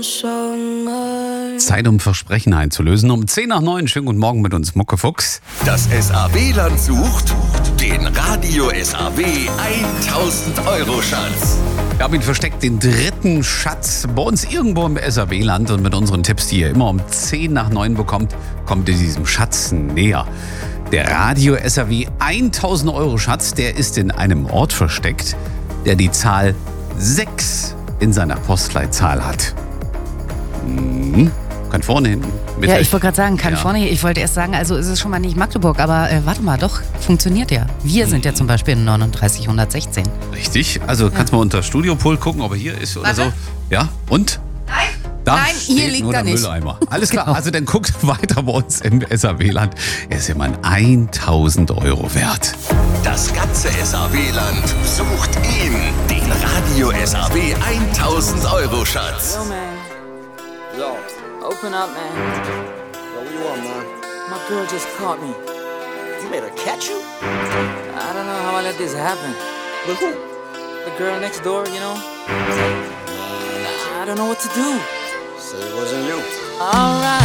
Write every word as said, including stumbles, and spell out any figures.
Zeit, um Versprechen einzulösen. Um zehn nach neun, schönen guten Morgen mit uns, Muckefuchs. Das S A W-Land sucht den Radio S A W tausend Euro Schatz. Wir haben ihn versteckt, den dritten Schatz bei uns irgendwo im S A W-Land. Und mit unseren Tipps, die ihr immer um zehn nach neun bekommt, kommt ihr diesem Schatz näher. Der Radio S A W tausend Euro Schatz, der ist in einem Ort versteckt, der die Zahl sechs in seiner Postleitzahl hat. Hm. Kann vorne hin. Ja, ich wollte gerade sagen, kann ja. vorne. Ich wollte erst sagen, also ist es schon mal nicht Magdeburg, aber äh, warte mal, doch, funktioniert ja. Wir sind ja zum Beispiel in neununddreißig hundertsechzehn. Richtig, also ja. Kannst mal unter Studiopult gucken, ob er hier ist oder Warte. so. Ja, und? Nein, da Nein hier liegt nur er der nicht. Mülleimer. Alles klar, Genau. also dann guckt weiter bei uns im S A W-Land. Er ist immerhin tausend Euro wert. Das ganze S A W-Land sucht ihn, den Radio S A W tausend Euro Schatz. Yo, man. Yo. Open up, man. Yo, what you want, man? My girl just caught me. You made her catch you? I don't know how I let this happen. With who? The girl next door, you know? I don't know what to do. Said it wasn't you. Alright.